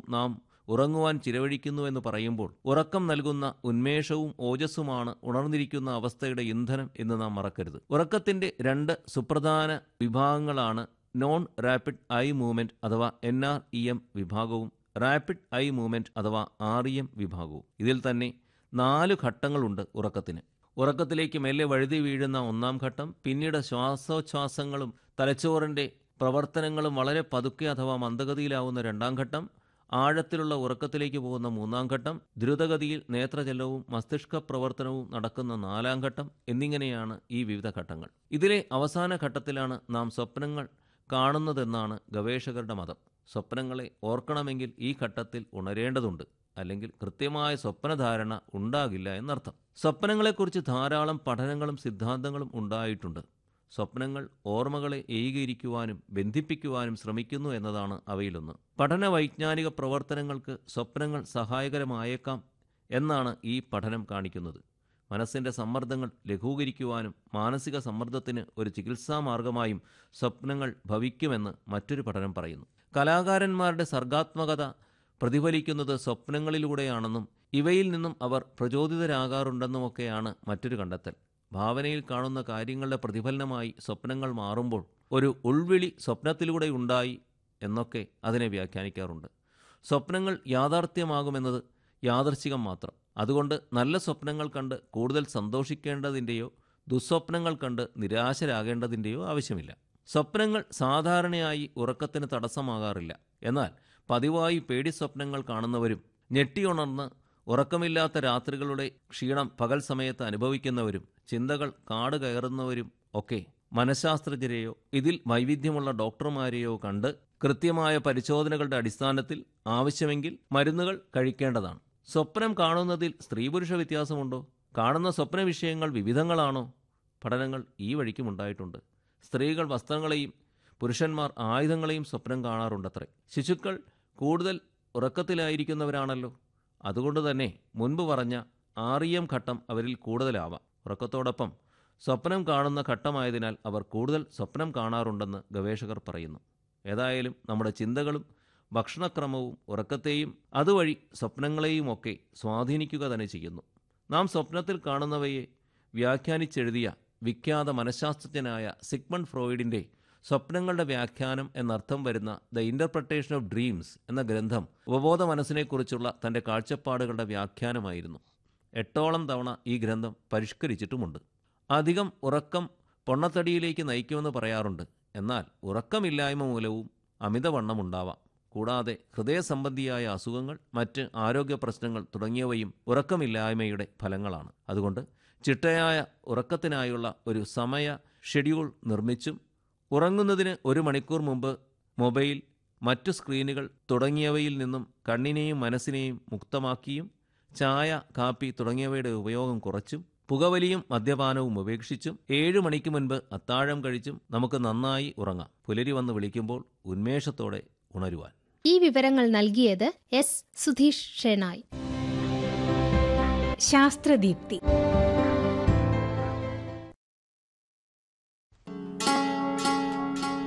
നാം ഉറങ്ങുവാൻ ചിലവഴിക്കുന്നുവെന്ന് പറയുമ്പോൾ ഉറക്കം നൽകുന്ന ഉന്മേഷവും ഓജസ്സുമാണ് ഉണർന്നിരിക്കുന്ന അവസ്ഥയുടെ ഇന്ധനം എന്ന് നാം മറക്കരുത്. ഉറക്കത്തിൻ്റെ 2 സുപ്രധാന വിഭാഗങ്ങളാണ് നോൺ റാപ്പിഡ് ഐ മൂവ്മെൻറ്റ് അഥവാ NREM വിഭാഗവും റാപ്പിഡ് ഐ മൂവ്മെൻറ്റ് അഥവാ REM വിഭാഗവും. ഇതിൽ തന്നെ 4 ഘട്ടങ്ങളുണ്ട് ഉറക്കത്തിന്. ഉറക്കത്തിലേക്ക് മെല്ലെ വഴുതി വീഴുന്ന 1-ാം ഘട്ടം, പിന്നീട് ശ്വാസോച്ഛ്വാസങ്ങളും തലച്ചോറിൻ്റെ പ്രവർത്തനങ്ങളും വളരെ പതുക്കെ അഥവാ മന്ദഗതിയിലാവുന്ന 2-ാം ഘട്ടം, ആഴത്തിലുള്ള ഉറക്കത്തിലേക്ക് പോകുന്ന 3-ാം ഘട്ടം, ദ്രുതഗതിയിൽ നേത്രചലനവും മസ്തിഷ്ക പ്രവർത്തനവും നടക്കുന്ന 4-ാം ഘട്ടം എന്നിങ്ങനെയാണ് ഈ വിവിധ ഘട്ടങ്ങൾ. ഇതിലെ അവസാന ഘട്ടത്തിലാണ് നാം സ്വപ്നങ്ങൾ കാണുന്നതെന്നാണ് ഗവേഷകരുടെ മതം. സ്വപ്നങ്ങളെ ഓർക്കണമെങ്കിൽ ഈ ഘട്ടത്തിൽ ഉണരേണ്ടതുണ്ട്, അല്ലെങ്കിൽ കൃത്യമായ സ്വപ്നധാരണ ഉണ്ടാകില്ല എന്നർത്ഥം. സ്വപ്നങ്ങളെക്കുറിച്ച് ധാരാളം പഠനങ്ങളും സിദ്ധാന്തങ്ങളും ഉണ്ടായിട്ടുണ്ട്. സ്വപ്നങ്ങൾ ഓർമ്മകളെ ഏകീകരിക്കുവാനും ബന്ധിപ്പിക്കുവാനും ശ്രമിക്കുന്നു എന്നതാണ് അവയിലൊന്ന്. പഠന വൈജ്ഞാനിക പ്രവർത്തനങ്ങൾക്ക് സ്വപ്നങ്ങൾ സഹായകരമായേക്കാം എന്നാണ് ഈ പഠനം കാണിക്കുന്നത്. മനസ്സിൻ്റെ സമ്മർദ്ദങ്ങൾ ലഘൂകരിക്കുവാനും മാനസിക സമ്മർദ്ദത്തിന് ഒരു ചികിത്സാ മാർഗമായും സ്വപ്നങ്ങൾ ഭവിക്കുമെന്ന് മറ്റൊരു പഠനം പറയുന്നു. കലാകാരന്മാരുടെ സർഗാത്മകത പ്രതിഫലിക്കുന്നത് സ്വപ്നങ്ങളിലൂടെയാണെന്നും ഇവയിൽ നിന്നും അവർ പ്രചോദിതരാകാറുണ്ടെന്നുമൊക്കെയാണ് മറ്റൊരു കണ്ടെത്തൽ. ഭാവനയിൽ കാണുന്ന കാര്യങ്ങളുടെ പ്രതിഫലനമായി സ്വപ്നങ്ങൾ മാറുമ്പോൾ ഒരു ഉൾവിളി സ്വപ്നത്തിലൂടെ ഉണ്ടായി എന്നൊക്കെ അതിനെ വ്യാഖ്യാനിക്കാറുണ്ട്. സ്വപ്നങ്ങൾ യാഥാർത്ഥ്യമാകുമെന്നത് യാദൃച്ഛികം മാത്രം. അതുകൊണ്ട് നല്ല സ്വപ്നങ്ങൾ കണ്ട് കൂടുതൽ സന്തോഷിക്കേണ്ടതിൻ്റെയോ ദുസ്വപ്നങ്ങൾ കണ്ട് നിരാശരാകേണ്ടതിൻ്റെയോ ആവശ്യമില്ല. സ്വപ്നങ്ങൾ സാധാരണയായി ഉറക്കത്തിന് തടസ്സമാകാറില്ല. എന്നാൽ പതിവായി പേടിസ്വപ്നങ്ങൾ കാണുന്നവരും ഞെട്ടിയുണർന്ന് ഉറക്കമില്ലാത്ത രാത്രികളുടെ ക്ഷീണം പകൽ സമയത്ത് അനുഭവിക്കുന്നവരും ചിന്തകൾ കാട് കയറുന്നവരും ഒക്കെ മനഃശാസ്ത്രജ്ഞരെയോ ഇതിൽ വൈവിധ്യമുള്ള ഡോക്ടർമാരെയോ കണ്ട് കൃത്യമായ പരിശോധനകളുടെ അടിസ്ഥാനത്തിൽ ആവശ്യമെങ്കിൽ മരുന്നുകൾ കഴിക്കേണ്ടതാണ്. സ്വപ്നം കാണുന്നതിൽ സ്ത്രീ പുരുഷ വ്യത്യാസമുണ്ടോ? കാണുന്ന സ്വപ്ന വിഷയങ്ങൾ വിവിധങ്ങളാണോ? പഠനങ്ങൾ ഈ വഴിക്കുമുണ്ടായിട്ടുണ്ട്. സ്ത്രീകൾ വസ്ത്രങ്ങളെയും പുരുഷന്മാർ ആയുധങ്ങളെയും സ്വപ്നം കാണാറുണ്ടത്രേ. ശിശുക്കൾ കൂടുതൽ ഉറക്കത്തിലായിരിക്കുന്നവരാണല്ലോ. അതുകൊണ്ട് തന്നെ മുൻപ് പറഞ്ഞ REM ഘട്ടം അവരിൽ കൂടുതലാവാം. ഉറക്കത്തോടൊപ്പം സ്വപ്നം കാണുന്ന ഘട്ടമായതിനാൽ അവർ കൂടുതൽ സ്വപ്നം കാണാറുണ്ടെന്ന് ഗവേഷകർ പറയുന്നു. ഏതായാലും നമ്മുടെ ചിന്തകളും ഭക്ഷണക്രമവും ഉറക്കത്തെയും അതുവഴി സ്വപ്നങ്ങളെയുമൊക്കെ സ്വാധീനിക്കുക തന്നെ ചെയ്യുന്നു. നാം സ്വപ്നത്തിൽ കാണുന്നവയെ വ്യാഖ്യാനിച്ചെഴുതിയ വിഖ്യാത മനഃശാസ്ത്രജ്ഞനായ സിഗ്മണ്ട് ഫ്രോയിഡിൻ്റെ സ്വപ്നങ്ങളുടെ വ്യാഖ്യാനം എന്നർത്ഥം വരുന്ന ദ ഇൻ്റർപ്രട്ടേഷൻ ഓഫ് ഡ്രീംസ് എന്ന ഗ്രന്ഥം ഉപബോധ മനസ്സിനെക്കുറിച്ചുള്ള തൻ്റെ കാഴ്ചപ്പാടുകളുടെ വ്യാഖ്യാനമായിരുന്നു. 8ഓളം തവണ ഈ ഗ്രന്ഥം പരിഷ്കരിച്ചിട്ടുമുണ്ട്. അധികം ഉറക്കം പൊണ്ണത്തടിയിലേക്ക് നയിക്കുമെന്ന് പറയാറുണ്ട്. എന്നാൽ ഉറക്കമില്ലായ്മ മൂലവും അമിതവണ്ണം ഉണ്ടാവാം. കൂടാതെ ഹൃദയ സംബന്ധിയായ അസുഖങ്ങൾ, മറ്റ് ആരോഗ്യ പ്രശ്നങ്ങൾ തുടങ്ങിയവയും ഉറക്കമില്ലായ്മയുടെ ഫലങ്ങളാണ്. അതുകൊണ്ട് ചിട്ടയായ ഉറക്കത്തിനായുള്ള ഒരു സമയ ഷെഡ്യൂൾ നിർമ്മിച്ചും ഉറങ്ങുന്നതിന് 1 മണിക്കൂർ മുമ്പ് മൊബൈൽ, മറ്റു സ്ക്രീനുകൾ തുടങ്ങിയവയിൽ നിന്നും കണ്ണിനെയും മനസ്സിനെയും മുക്തമാക്കിയും ചായ, കാപ്പി തുടങ്ങിയവയുടെ ഉപയോഗം കുറച്ചും പുകവലിയും മദ്യപാനവും ഉപേക്ഷിച്ചും 7 മണിക്ക് മുൻപ് അത്താഴം കഴിച്ചും നമുക്ക് നന്നായി ഉറങ്ങാം. പുലരി വന്ന് വിളിക്കുമ്പോൾ ഉന്മേഷത്തോടെ ഉണരുവാൻ. ഈ വിവരങ്ങൾ നൽകിയത് S. Sudheesh Shenoy. ശാസ്ത്രദീപ്തി.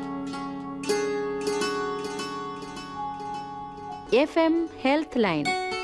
FM health line.